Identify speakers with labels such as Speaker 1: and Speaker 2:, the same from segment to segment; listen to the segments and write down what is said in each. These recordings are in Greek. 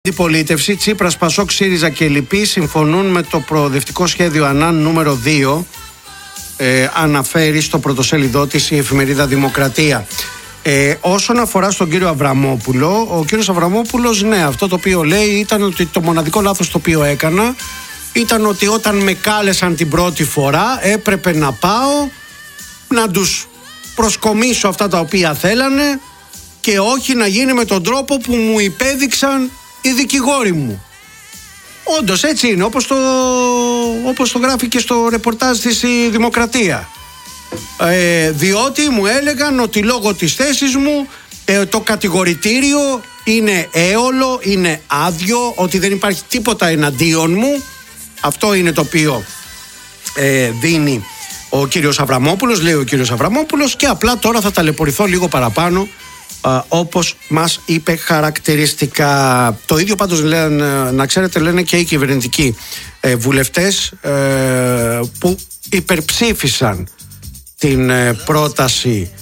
Speaker 1: Αντιπολίτευση, Τσίπρας, Πασόκ, ΣΥΡΙΖΑ και λοιποί συμφωνούν με το προοδευτικό σχέδιο ΑΝΑΝ νούμερο 2, αναφέρει στο πρωτοσέλιδό της η εφημερίδα Δημοκρατία. Όσον αφορά στον κύριο Αβραμόπουλο, ο κύριος Αβραμόπουλος, ναι, αυτό το οποίο λέει ήταν ότι το μοναδικό λάθος το οποίο έκανα ήταν ότι όταν με κάλεσαν την πρώτη φορά έπρεπε να πάω να τους προσκομίσω αυτά τα οποία θέλανε και όχι να γίνει με τον τρόπο που μου υπέδειξαν οι δικηγόροι μου. Όντως έτσι είναι, όπως το γράφει και στο ρεπορτάζ της η Δημοκρατία. Διότι μου έλεγαν ότι λόγω της θέσης μου το κατηγορητήριο είναι έολο, είναι άδειο, ότι δεν υπάρχει τίποτα εναντίον μου. Αυτό είναι το οποίο δίνει ο κύριος Αβραμόπουλος, λέει ο κύριος Αβραμόπουλος, και απλά τώρα θα ταλαιπωρηθώ λίγο παραπάνω, όπως μας είπε χαρακτηριστικά. Το ίδιο πάντως λένε, να ξέρετε, λένε και οι κυβερνητικοί βουλευτές που υπερψήφισαν την πρόταση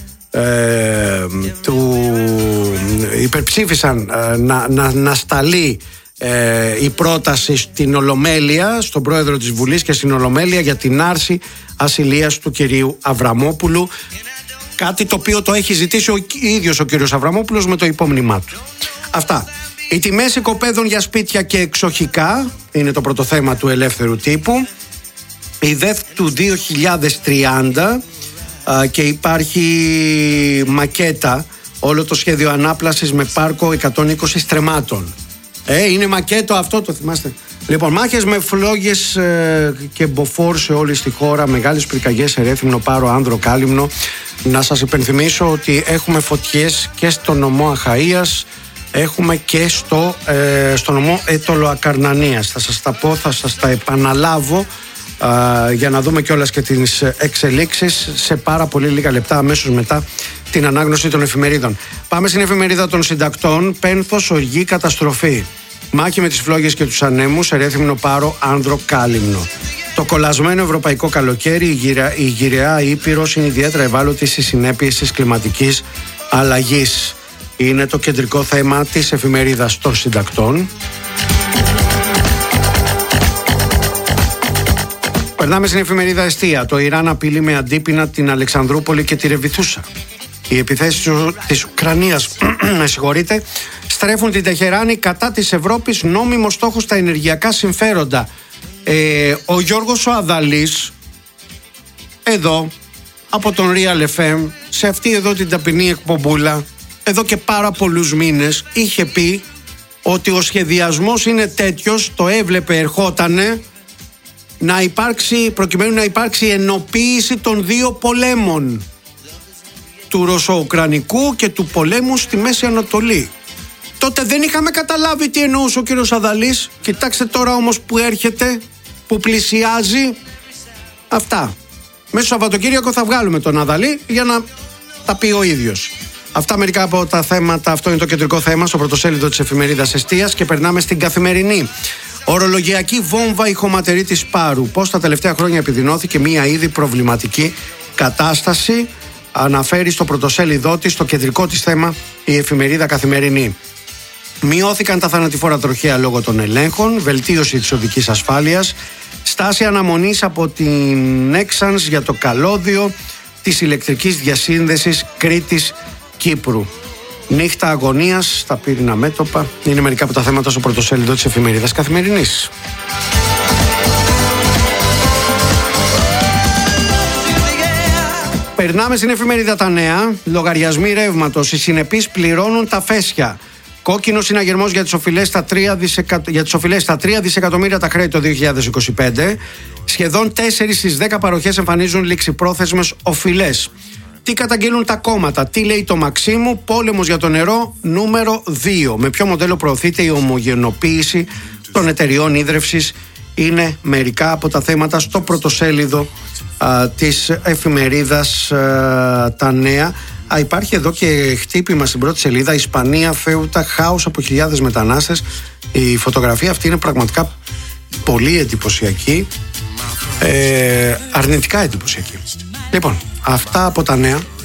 Speaker 1: υπερψήφισαν να σταλεί η πρόταση στην Ολομέλεια, στον πρόεδρο της Βουλής και στην Ολομέλεια, για την άρση ασυλίας του κυρίου Αβραμόπουλου. Κάτι το οποίο το έχει ζητήσει ο ίδιος ο κύριος Αβραμόπουλος με το υπόμνημά του. Αυτά. Οι τιμές οικοπαίδων για σπίτια και εξοχικά είναι το πρώτο θέμα του Ελεύθερου Τύπου. Η ΔΕΘ του 2030 και υπάρχει μακέτα, όλο το σχέδιο ανάπλασης με πάρκο 120 στρεμμάτων. Είναι μακέτο αυτό, το θυμάστε? Λοιπόν, μάχες με φλόγες και μποφόρ σε όλη τη χώρα, μεγάλες πυρκαγιές σε Ρέθυμνο, Πάρο, Άνδρο, Κάλυμνο. Να σας υπενθυμίσω ότι έχουμε φωτιές και στο νομό Αχαΐας, έχουμε και στο νομό Αιτωλοακαρνανίας. Θα σας τα πω, θα σας τα επαναλάβω για να δούμε κιόλας και τις εξελίξεις σε πάρα πολύ λίγα λεπτά, αμέσως μετά την ανάγνωση των εφημερίδων. Πάμε στην εφημερίδα των συντακτών. Πένθος, οργή, καταστροφή. Μάχη με τις φλόγες και τους ανέμους σε Ρέθυμνο, Πάρο, Άνδρο, Κάλυμνο. Το κολλασμένο ευρωπαϊκό καλοκαίρι, η γυραιά Ήπειρος είναι ιδιαίτερα ευάλωτη στις συνέπειες της κλιματικής αλλαγής. Είναι το κεντρικό θέμα της εφημερίδας των συντακτών. Περνάμε στην εφημερίδα Εστία. Το Ιράν απειλεί με αντίπεινα την Αλεξανδρούπολη και τη Ρεβιθούσα. Οι επιθέσεις της Ουκρανίας στρέφουν την Τεχεράνη κατά της Ευρώπης, νόμιμο στόχο στα ενεργειακά συμφέροντα. Ο Γιώργος ο Αδαλής, εδώ από τον Real FM, σε αυτή εδώ την ταπεινή εκπομπούλα, εδώ και πάρα πολλούς μήνες, είχε πει ότι ο σχεδιασμός είναι τέτοιος, το έβλεπε, ερχότανε, να υπάρξει, προκειμένου να υπάρξει ενοποίηση των δύο πολέμων, του Ρωσο-Ουκρανικού και του πολέμου στη Μέση Ανατολή. Τότε δεν είχαμε καταλάβει τι εννοούσε ο κύριος Αδαλής. Κοιτάξτε τώρα όμως που έρχεται, που πλησιάζει. Αυτά. Μέσα στο Σαββατοκύριακο θα βγάλουμε τον Αδαλή για να τα πει ο ίδιος. Αυτά μερικά από τα θέματα, αυτό είναι το κεντρικό θέμα στο πρωτοσέλιδο της εφημερίδας Εστίας, και περνάμε στην Καθημερινή. Ορολογιακή βόμβα η χωματερή της Πάρου. Πώς τα τελευταία χρόνια επιδεινώθηκε μια ήδη προβληματική κατάσταση, αναφέρει στο πρωτοσέλιδό της, το κεντρικό της θέμα, η εφημερίδα Καθημερινή. Μειώθηκαν τα θανατηφόρα τροχαία λόγω των ελέγχων, βελτίωση της οδικής ασφάλειας, στάση αναμονής από την Έξανς για το καλώδιο της ηλεκτρικής διασύνδεσης Κρήτης-Κύπρου. Νύχτα αγωνίας στα πύρινα μέτωπα. Είναι μερικά από τα θέματα στο πρωτοσέλιδο της εφημερίδας Καθημερινής. Περνάμε στην εφημερίδα Τα Νέα. Λογαριασμοί ρεύματος. Οι συνεπείς πληρώνουν τα φέσια. Κόκκινο συναγερμός για τις οφειλές στα 3 δισεκατομμύρια τα χρέη το 2025. Σχεδόν 4 στις 10 παροχές εμφανίζουν ληξιπρόθεσμες οφειλές. Τι καταγγέλνουν τα κόμματα, τι λέει το Μαξίμου? Πόλεμος για το νερό νούμερο 2. Με ποιο μοντέλο προωθείται η ομογενοποίηση των εταιριών ίδρευσης? Είναι μερικά από τα θέματα στο πρωτοσέλιδο της εφημερίδας Τα Νέα. Υπάρχει εδώ και χτύπημα στην πρώτη σελίδα. Ισπανία, Φέουτα, χάος από χιλιάδες μετανάστες. Η φωτογραφία αυτή είναι πραγματικά πολύ εντυπωσιακή, αρνητικά εντυπωσιακή. Λοιπόν, αυτά από Τα Νέα.